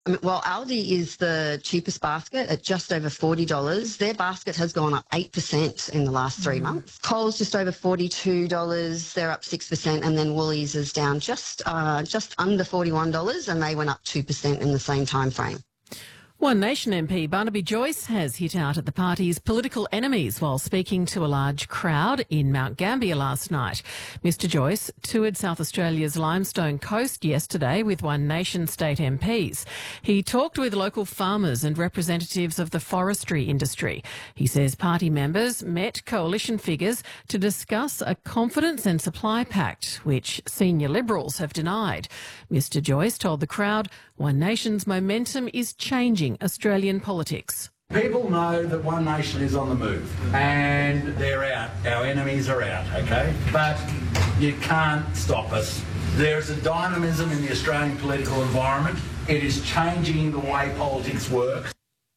Well, Aldi is the cheapest basket at just over $40. Their basket has gone up 8% in the last 3 months. Coles just over $42. They're up 6%, and then Woolies is down just under $41, and they went up 2% in the same time frame. One Nation MP Barnaby Joyce has hit out at the party's political enemies while speaking to a large crowd in Mount Gambier last night. Mr Joyce toured South Australia's Limestone Coast yesterday with One Nation state MPs. He talked with local farmers and representatives of the forestry industry. He says party members met coalition figures to discuss a confidence and supply pact, which senior Liberals have denied. Mr Joyce told the crowd One Nation's momentum is changing Australian politics. People know that One Nation is on the move and they're out. Our enemies are out, okay? But you can't stop us. There's a dynamism in the Australian political environment. It is changing the way politics works.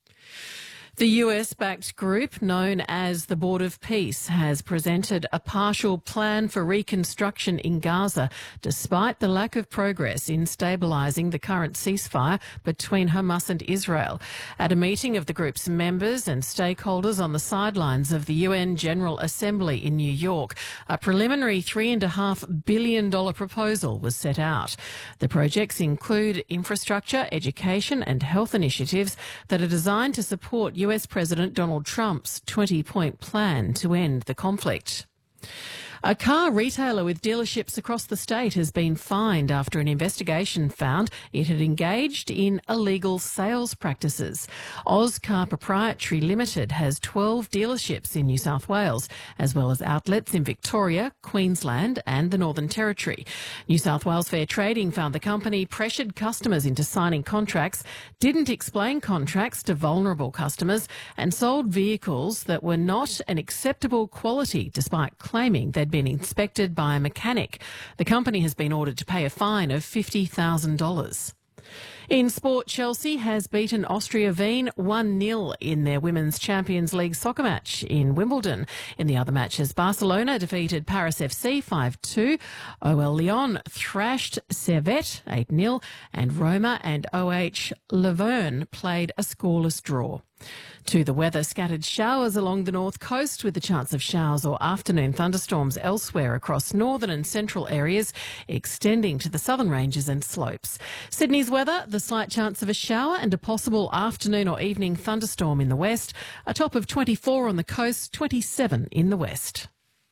The US-backed group known as the Board of Peace has presented a partial plan for reconstruction in Gaza, despite the lack of progress in stabilising the current ceasefire between Hamas and Israel. At a meeting of the group's members and stakeholders on the sidelines of the UN General Assembly in New York, a preliminary $3.5 billion proposal was set out. The projects include infrastructure, education and health initiatives that are designed to support US President Donald Trump's 20-point plan to end the conflict. A car retailer with dealerships across the state has been fined after an investigation found it had engaged in illegal sales practices. Oz Car Proprietary Limited has 12 dealerships in New South Wales, as well as outlets in Victoria, Queensland and the Northern Territory. New South Wales Fair Trading found the company pressured customers into signing contracts, didn't explain contracts to vulnerable customers and sold vehicles that were not an acceptable quality despite claiming they'd been inspected by a mechanic. The company has been ordered to pay a fine of $50,000. In sport, Chelsea has beaten Austria Wien 1-0 in their Women's Champions League soccer match in Wimbledon. In the other matches, Barcelona defeated Paris FC 5-2, OL Lyon thrashed Servette 8-0, and Roma and OH Leuven played a scoreless draw. To the weather, scattered showers along the north coast with the chance of showers or afternoon thunderstorms elsewhere across northern and central areas, extending to the southern ranges and slopes. Sydney's weather, the slight chance of a shower and a possible afternoon or evening thunderstorm in the west, a top of 24 on the coast, 27 in the west.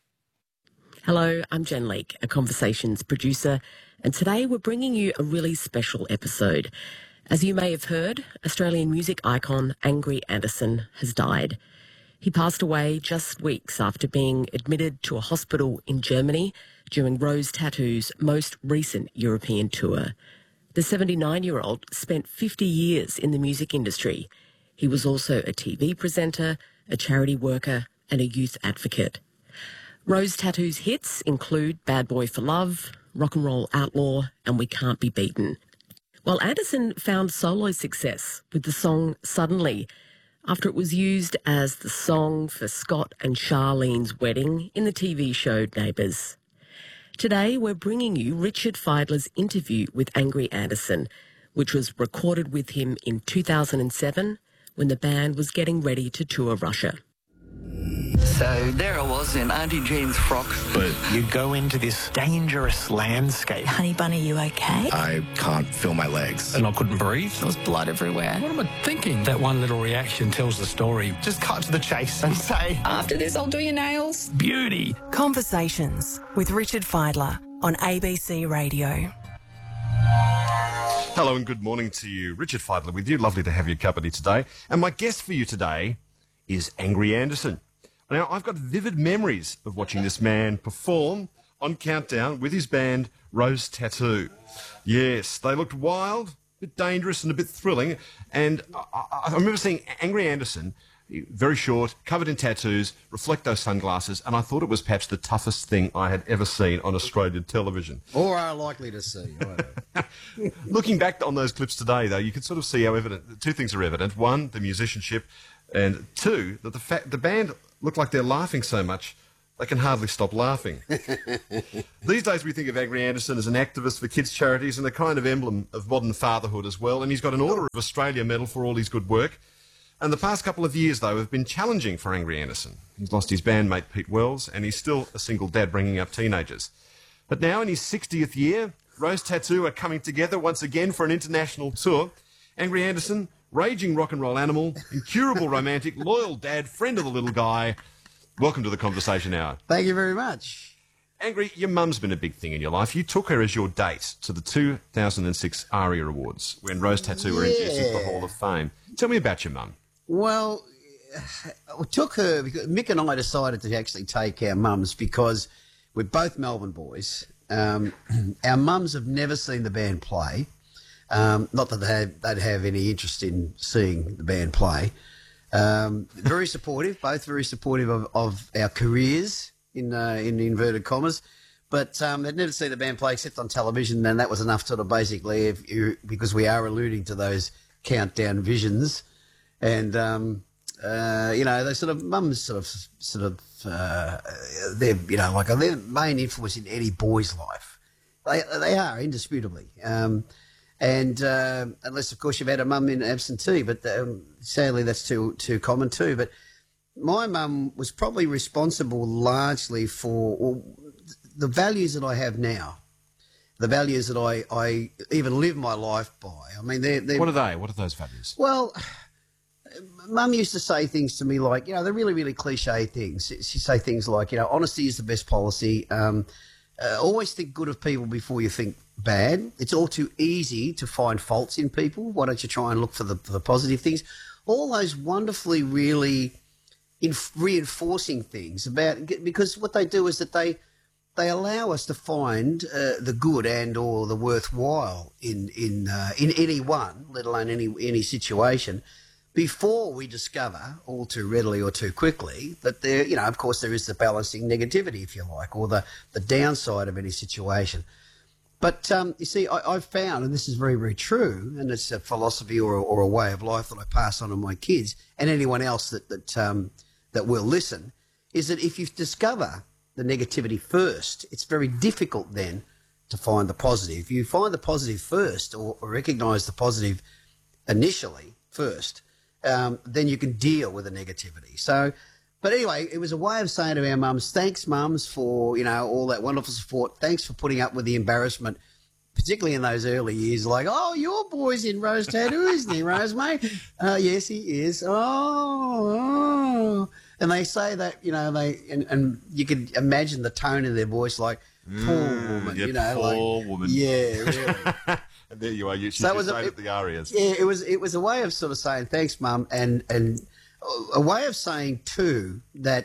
Hello, I'm Jen Leake, a Conversations producer, and today we're bringing you a really special episode. As you may have heard, Australian music icon Angry Anderson has died. He passed away just weeks after being admitted to a hospital in Germany during Rose Tattoo's most recent European tour. The 79-year-old spent 50 years in the music industry. He was also a TV presenter, a charity worker and a youth advocate. Rose Tattoo's hits include Bad Boy for Love, Rock and Roll Outlaw and We Can't Be Beaten. Well, Anderson found solo success with the song Suddenly after it was used as the song for Scott and Charlene's wedding in the TV show Neighbours. Today, we're bringing you Richard Fidler's interview with Angry Anderson, which was recorded with him in 2007 when the band was getting ready to tour Russia. So there I was in Auntie Jean's frock. But you go into this dangerous landscape. Honey Bunny, you okay? I can't feel my legs. And I couldn't breathe. There was blood everywhere. What am I thinking? That one little reaction tells the story. Just cut to the chase and say, After this, I'll do your nails. beauty. Conversations with Richard Fidler on ABC Radio. Hello and good morning to you. Richard Fidler with you. Lovely to have your company today. And my guest for you today is Angry Anderson. Now, I've got vivid memories of watching this man perform on Countdown with his band Rose Tattoo. Yes, they looked wild, a bit dangerous and a bit thrilling. And I remember seeing Angry Anderson, very short, covered in tattoos, reflecto sunglasses, and I thought it was perhaps the toughest thing I had ever seen on Australian television. Or are likely to see. Looking back on those clips today, though, you can sort of see how evident, two things are evident. One, the musicianship, and two, that the band look like they're laughing so much they can hardly stop laughing. These days we think of Angry Anderson as an activist for kids' charities and a kind of emblem of modern fatherhood as well, and he's got an Order of Australia medal for all his good work. And the past couple of years, though, have been challenging for Angry Anderson. He's lost his bandmate Pete Wells, and he's still a single dad bringing up teenagers. But now in his 60th year, Rose Tattoo are coming together once again for an international tour. Angry Anderson, raging rock and roll animal, incurable romantic, loyal dad, friend of the little guy. Welcome to the Conversation Hour. Thank you very much. Angry, your mum's been a big thing in your life. You took her as your date to the 2006 ARIA Awards when Rose Tattoo were induced into the Hall of Fame. Tell me about your mum. Well, I took her because Mick and I decided to actually take our mums because we're both Melbourne boys. Our mums have never seen the band play. Not that they'd have any interest in seeing the band play. Very supportive, both very supportive of our careers in inverted commas. But they'd never seen the band play except on television, and that was enough sort of basically because we are alluding to those countdown visions. And, they sort of, mums they're, they're the main influence in any boy's life. They are, indisputably. Unless, of course, you've had a mum in absentee, but sadly that's too common too. But my mum was probably responsible largely for the values that I have now, the values that I even live my life by. I mean, they're What are they? What are those values? Well, Mum used to say things to me like, they're really, really cliche things. She'd say things like, honesty is the best policy. Always think good of people before you think bad. It's all too easy to find faults in people. Why don't you try and look for the positive things? All those wonderfully, really reinforcing things because what they do is that they allow us to find the good and or the worthwhile in anyone, let alone any situation, before we discover all too readily or too quickly that there, of course, there is the balancing negativity, if you like, or the downside of any situation. But you see, I've found, and this is very, very true, and it's a philosophy or a way of life that I pass on to my kids and anyone else that will listen, is that if you discover the negativity first, it's very difficult then to find the positive. If you find the positive first or recognise the positive initially first, then you can deal with the negativity. So, but anyway, it was a way of saying to our mums, thanks, mums, for, all that wonderful support. Thanks for putting up with the embarrassment, particularly in those early years, like, oh, your boy's in Rose Tattoo, isn't he, Rose, mate? Yes, he is. Oh. And they say that, and you can imagine the tone of their voice, like, poor woman, poor woman. Yeah, really. And there you are. She's just at the Arias. Yeah, it was a way of sort of saying thanks, Mum, and a way of saying too that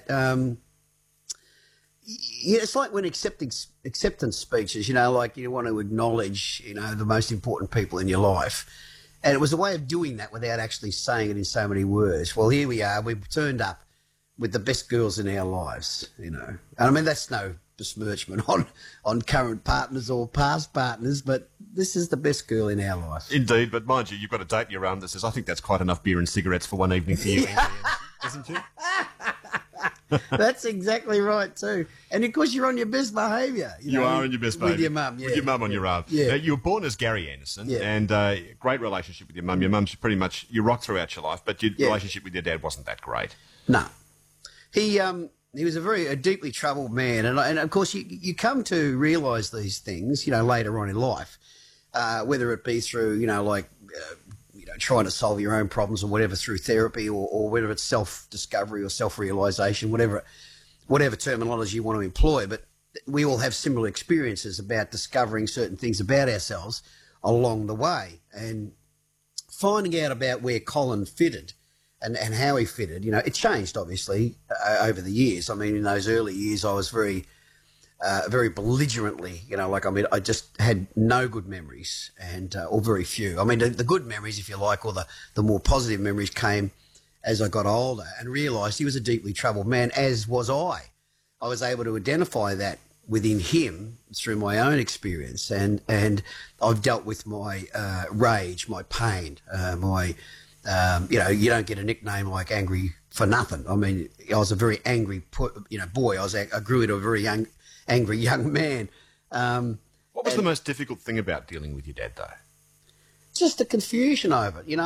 it's like when acceptance speeches, like you want to acknowledge, the most important people in your life, and it was a way of doing that without actually saying it in so many words. Well, here we are. We've turned up with the best girls in our lives, and I mean that's no besmirchment on current partners or past partners, but this is the best girl in our life. Indeed, but mind you, you've got a date in your arm that says, I think that's quite enough beer and cigarettes for one evening for you, isn't it? That's exactly right too. And of course you're on your best behaviour. You are on your best behaviour. With your mum, yeah. With your mum on your arm. Yeah. Now, you were born as Gary Anderson, and great relationship with your mum. Your mum's pretty much, you rocked throughout your life, but your relationship with your dad wasn't that great. No. He was a deeply troubled man, and of course you come to realise these things, later on in life, whether it be through, trying to solve your own problems or whatever through therapy, or whether it's self-discovery or self-realisation, whatever terminology you want to employ. But we all have similar experiences about discovering certain things about ourselves along the way, and finding out about where Colin fitted. And how he fitted, it changed obviously over the years. I mean, in those early years, I was very belligerently, I just had no good memories, or very few. I mean, the good memories, if you like, or the more positive memories came as I got older and realised he was a deeply troubled man, as was I. I was able to identify that within him through my own experience, and I've dealt with my rage, my pain, my You know, you don't get a nickname like Angry for nothing. I mean, I was a very angry, boy. I grew into a very angry young man. What was the most difficult thing about dealing with your dad, though? Just the confusion over it. You know,